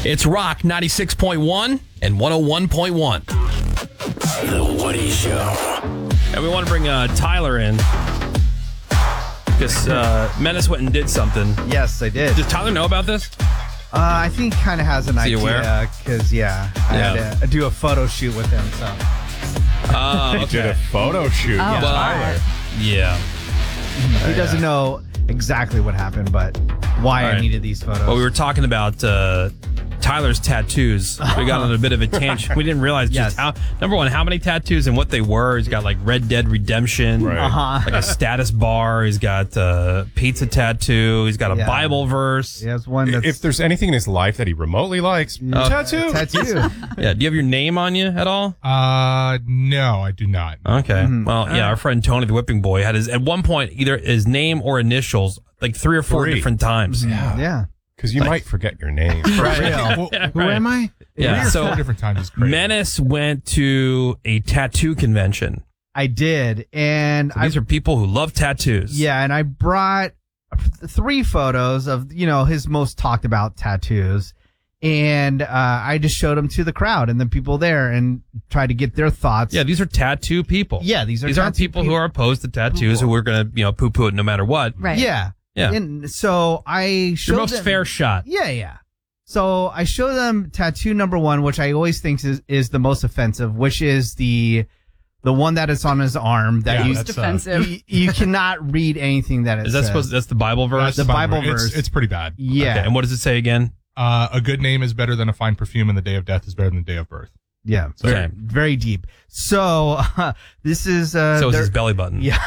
It's Rock 96.1 and 101.1. The Woody Show. And we want to bring Tyler in because Menace went and did something. Yes, I did. Does Tyler know about this? I think he kind of has an idea because, I had to do a photo shoot with him. So. Okay. Did a photo shoot. Well, Tyler. Yeah. He doesn't know exactly what happened, but why I needed these photos. Well, we were talking about Tyler's tattoos. We got on a bit of a tangent. We didn't realize just number one, how many tattoos and what they were. He's got like Red Dead Redemption, like a status bar. He's got a pizza tattoo. He's got a Bible verse. He has one that's... If there's anything in his life that he remotely likes, tattoo. Yeah. Do you have your name on you at all? No, I do not. Okay. Well, our friend Tony the Whipping Boy had at one point either his name or initials like 3 or 4 different times. Yeah. Because you might forget your name. Who am I? Yeah. 3 or So 4 different times is crazy. Menace went to a tattoo convention. I did. And So these are people who love tattoos. Yeah, and I brought 3 photos of, his most talked about tattoos. And I just showed them to the crowd and the people there and tried to get their thoughts. Yeah, these are tattoo people. Yeah, these aren't people who are opposed to tattoos who are going to, poo-poo it no matter what. Right. Yeah. Yeah. And so I showed Your most them, fair shot. Yeah. So I show them tattoo number 1, which I always think is the most offensive, which is the one that is on his arm. That Most offensive. You cannot read anything that it says. That's the Bible verse? The Bible verse. It's pretty bad. Yeah. Okay. And what does it say again? A good name is better than a fine perfume, and the day of death is better than the day of birth. Yeah. Okay. Very deep. So this is... so is his belly button. Yeah.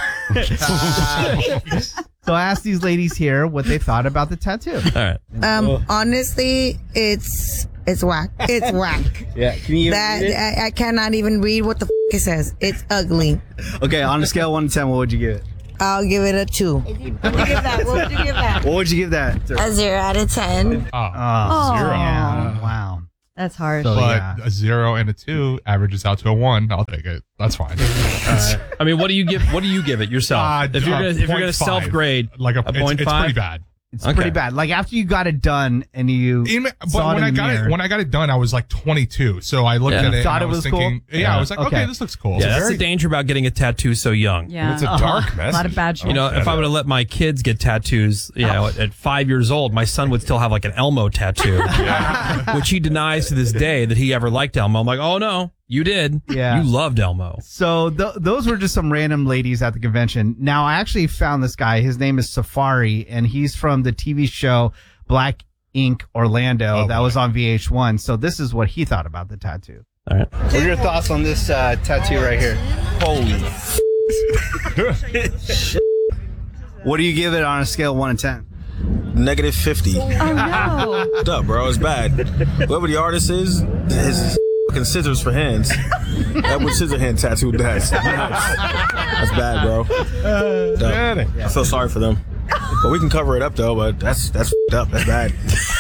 So I asked these ladies here what they thought about the tattoo. All right. Honestly, it's whack. It's whack. Yeah. Can you I cannot even read what the it says. It's ugly. Okay, on a scale of 1 to 10, what would you give it? I'll give it a 2. What would you give that? What would you give that? What would you give that? A 0 out of 10. 0. Yeah. Wow. That's hard. So, But a 0 and a 2 averages out to a 1. I'll take it. That's fine. I mean, what do you give it yourself? If you're gonna self grade, like a 0.5, it's pretty bad. It's pretty bad. Like after you got it done and you saw when it in the mirror. when I got it done, I was like 22. So I looked at it. Thought and it was thinking, cool? Yeah, I was like, okay, this looks cool. Yeah, that's the danger about getting a tattoo so young. Yeah. It's a dark message. A lot of bad shit. If I would have let my kids get tattoos, at 5 years old, my son would still have like an Elmo tattoo, which he denies to this day that he ever liked Elmo. I'm like, oh no, you did. Yeah. You loved Elmo. So those were just some random ladies at the convention. Now, I actually found this guy. His name is Safari, and he's from the TV show Black Ink Orlando that was on VH1. So this is what he thought about the tattoo. All right. What are your thoughts on this tattoo right here? Holy. What do you give it on a scale of 1 to 10? -50. Oh, no. What's up, bro? It's bad. Whoever the artist is, his fucking scissors for hands. Edward Scissorhand tattooed that. That's bad, bro. I feel sorry for them. But we can cover it up, though, but that's fucked up. That's bad.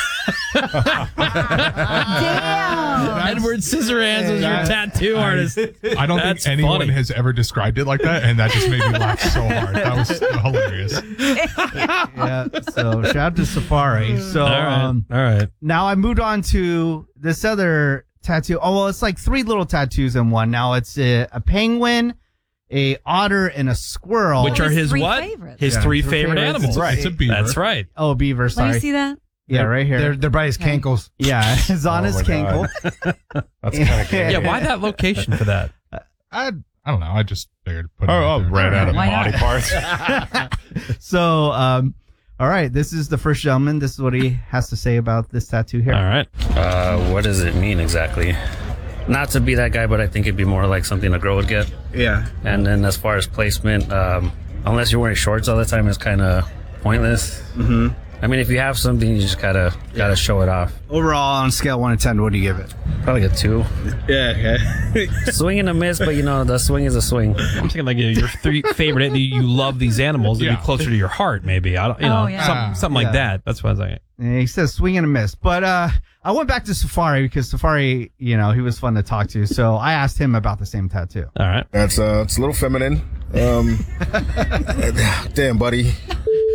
Damn. Edward Scissorhands was your tattoo artist. I don't think anyone has ever described it like that, and that just made me laugh so hard. That was hilarious. Yeah. So shout out to Safari. So All right. now I moved on to this other tattoo. Oh, well, it's like 3 little tattoos in one. Now it's a penguin, a otter, and a squirrel. Which are his 3 what? favorites. His 3 favorite animals. It's a beaver. That's right. Oh, beaver. Let Sorry. me see that. Yeah, right here. They're by his cankles. Yeah, it's on his my cankle. That's kind of good. Yeah, why that location for that? I don't know. I just figured to put it Oh, out there. ran out of Why not? body parts. So, all right, this is the first gentleman. This is what he has to say about this tattoo here. All right. What does it mean exactly? Not to be that guy, but I think it'd be more like something a girl would get. Yeah. And then as far as placement, unless you're wearing shorts all the time, it's kind of pointless. Mm-hmm. I mean, if you have something, you just gotta show it off. Overall, on a scale of 1 to 10, what do you give it? Probably a 2. Yeah, okay. Swing and a miss, but the swing is a swing. I'm thinking like your 3 favorite. You love these animals. It'd be closer to your heart, maybe. I don't, something like that. That's what I was like. And he says swing and a miss. But I went back to Safari because Safari, he was fun to talk to. So I asked him about the same tattoo. All right. It's a little feminine. Damn, buddy.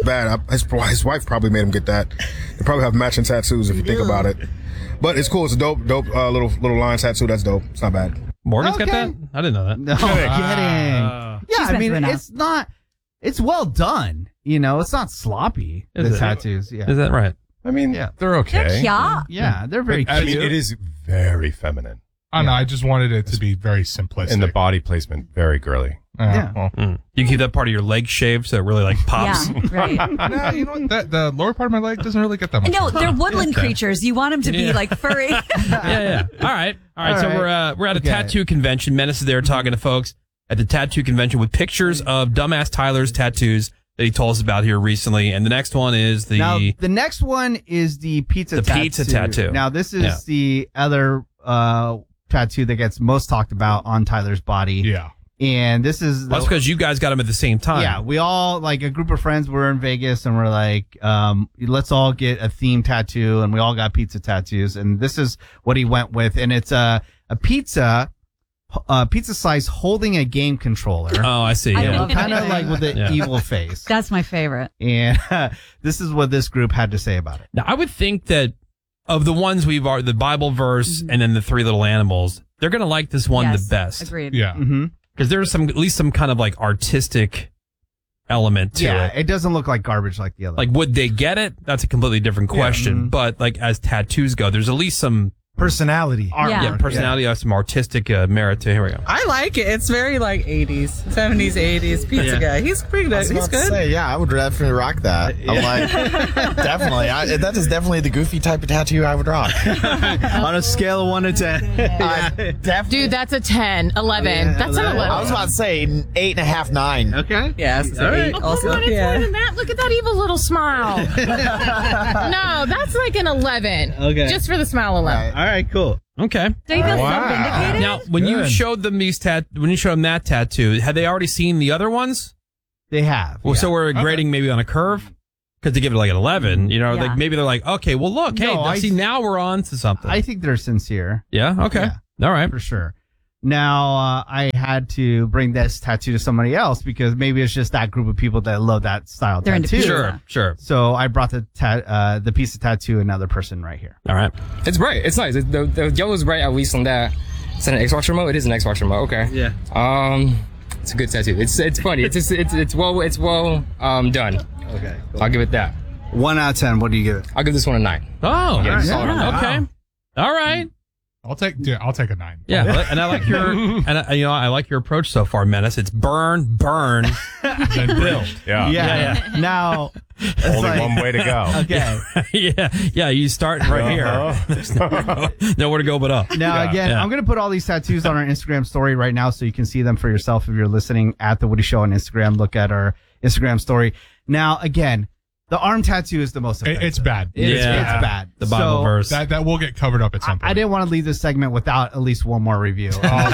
bad. His wife probably made him get that. They probably have matching tattoos if you think about it. But it's cool. It's a dope little lion tattoo. That's dope. It's not bad. Morgan's got that? I didn't know that. No kidding. Yeah, I mean, it's not. It's well done. You know, it's not sloppy. The tattoos. Yeah. Is that right? I mean, they're okay. They're cute. Yeah, they're very cute. I mean, it is very feminine. I know. I just wanted it to be very simplistic. And the body placement, very girly. Yeah. Well, you keep that part of your leg shaved so it really like pops. Yeah, right. No, you know what? The lower part of my leg doesn't really get that much. No, they're woodland creatures. You want them to be like furry. Yeah. All right. So we're at a tattoo convention. Menace is there talking to folks at the tattoo convention with pictures of Dumbass Tyler's tattoos that he told us about here recently. And the next one is the next one is the pizza tattoo. Now this is the other tattoo that gets most talked about on Tyler's body. Yeah. And this is that's because you guys got them at the same time. Yeah, we all, like a group of friends, were in Vegas and we're like, let's all get a theme tattoo, and we all got pizza tattoos. And this is what he went with, and it's a pizza slice holding a game controller. Oh, I see. Yeah. Kind of like with the evil face. That's my favorite. And this is what this group had to say about it. Now, I would think that of the ones the Bible verse and then the three little animals, they're going to like this one the best. Agreed. Yeah. Mm-hmm. Because there's at least some kind of like artistic element to it. It doesn't look like garbage like the other. Like, would they get it? That's a completely different question. But like, as tattoos go, there's at least some personality. Personality, some artistic merit to it. Here we go. I like it. It's very like 80s, 70s, 80s pizza guy. He's pretty good. He's good. I would definitely rock that. I'm like, definitely. That is definitely the goofy type of tattoo I would rock. On a scale of 1 to 10. Dude, that's a 10, 11. That's an 11. I was about to say 8.5, 9. Okay. Yes. All right. Also, look at that evil little smile. No, that's like an 11. Okay. Just for the smile alone. All right, cool. Okay. They feel so vindicated. Now, when you showed them that tattoo, had they already seen the other ones? They have. Well, so we're grading maybe on a curve? Because they give it like an 11, like maybe they're like, okay, well, look, now we're on to something. I think they're sincere. Yeah? Okay. All right. For sure. Now, I had to bring this tattoo to somebody else because maybe it's just that group of people that love that style They're tattoo. into Sure. So I brought the piece of tattoo to another person right here. All right. It's bright. It's nice. The yellow's bright, at least on that. Is it an Xbox remote? It is an Xbox remote. Okay. Yeah. It's a good tattoo. It's funny. It's well done. Okay. Cool. I'll give it that. 1 out of 10. What do you give it? I'll give this one a 9. Oh. Yeah. Okay. All right. I'll take a 9. Yeah, and I like I like your approach so far, Menace. It's burn, then build. Yeah. Now, only one way to go. Okay. Yeah. You start right here. There's nowhere to go but up. Now, I'm going to put all these tattoos on our Instagram story right now so you can see them for yourself if you're listening at The Woody Show on Instagram. Look at our Instagram story. Now, again, the arm tattoo is the most offensive. It's bad. It's bad. The Bible verse. That will get covered up at some point. I didn't want to leave this segment without at least one more review.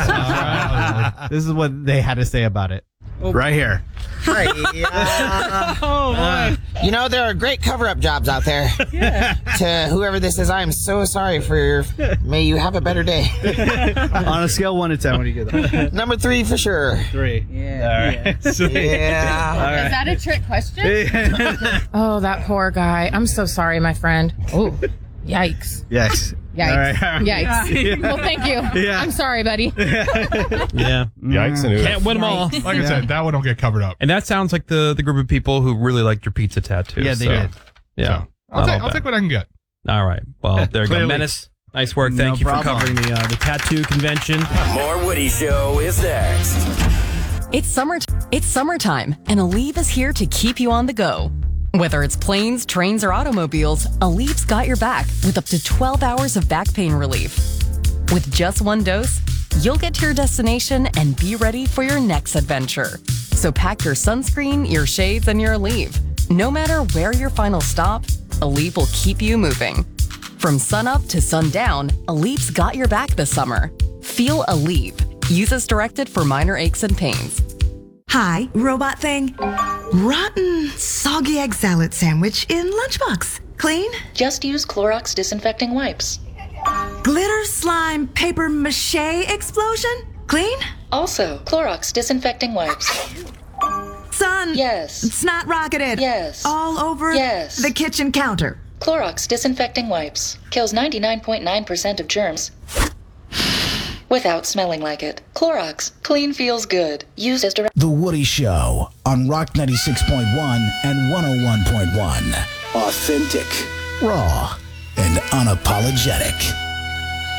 This is what they had to say about it. Right here. Right. There are great cover-up jobs out there. Yeah. To whoever this is, I am so sorry for may you have a better day. On a scale of 1 to 10, what do you give it? Number 3 for sure. 3. Yeah. All right. Yeah. All right. Is that a trick question? Oh, that poor guy. I'm so sorry, my friend. Oh, yikes. Yes. Yikes. All right. Yikes. Well, thank you. Yeah. I'm sorry, buddy. Yeah. Yikes and oops. Can't win them all. Like I said, that one will get covered up. And that sounds like the group of people who really liked your pizza tattoo. Yeah, they did. Yeah. So, I'll take what I can get. All right. Well, there you go. Menace, nice work. Thank you for covering the tattoo convention. More Woody Show is next. It's summertime, and Aleve is here to keep you on the go. Whether it's planes, trains, or automobiles, Aleve's got your back with up to 12 hours of back pain relief. With just one dose, you'll get to your destination and be ready for your next adventure. So pack your sunscreen, your shades, and your Aleve. No matter where your final stop, Aleve will keep you moving. From sunup to sundown, Aleve's got your back this summer. Feel Aleve. Use as directed for minor aches and pains. Hi, robot thing. Rotten, soggy egg salad sandwich in lunchbox. Clean? Just use Clorox disinfecting wipes. Glitter slime paper mache explosion? Clean? Also, Clorox disinfecting wipes. on. Yes. Snot rocketed. Yes. All over Yes. the kitchen counter. Clorox Disinfecting Wipes. Kills 99.9% of germs without smelling like it. Clorox. Clean feels good. Used as direct. The Woody Show on Rock 96.1 and 101.1. Authentic, raw, and unapologetic.